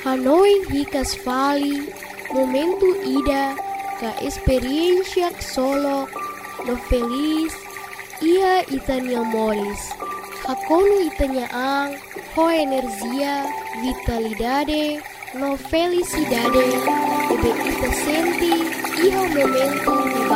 Hanoi hikas vali, momento ida, ka experiencia solo, no feliz, ia itanya moris. Hakonu itanya ang, ho energia, vitalidade, no felicidade, ebe ita senti, iho momento